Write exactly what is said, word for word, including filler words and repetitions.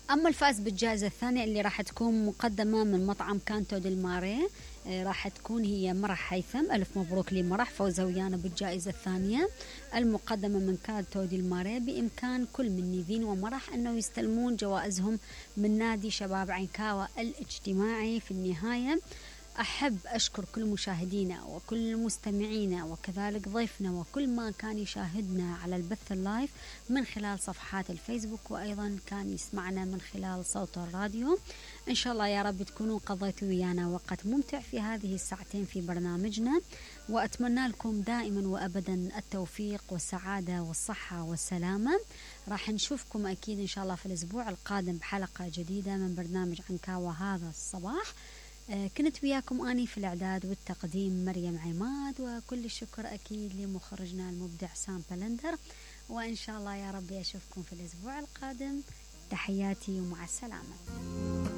أما الفائز بالجائزة الثانية اللي راح تكون مقدمة من مطعم كانتو ديل ماري، راح تكون هي مرح هيثم. ألف مبروك لمرح، فوزة ويانا بالجائزة الثانية المقدمة من كانتو ديل ماري. بإمكان كل من نيفين ومرح أنه يستلمون جوائزهم من نادي شباب عكاوة الاجتماعي. في النهاية أحب أشكر كل مشاهدينا وكل مستمعينا وكذلك ضيفنا وكل ما كان يشاهدنا على البث اللايف من خلال صفحات الفيسبوك، وأيضا كان يسمعنا من خلال صوت الراديو. إن شاء الله يا رب تكونوا قضيتوا ويانا وقت ممتع في هذه الساعتين في برنامجنا، وأتمنى لكم دائما وأبدا التوفيق والسعادة والصحة والسلامة. راح نشوفكم أكيد إن شاء الله في الأسبوع القادم بحلقة جديدة من برنامج عنكاوة هذا الصباح. كنت وياكم أني في الإعداد والتقديم مريم عماد، وكل الشكر أكيد لمخرجنا المبدع سام بلندر. وإن شاء الله يا رب أشوفكم في الأسبوع القادم. تحياتي ومع السلامة.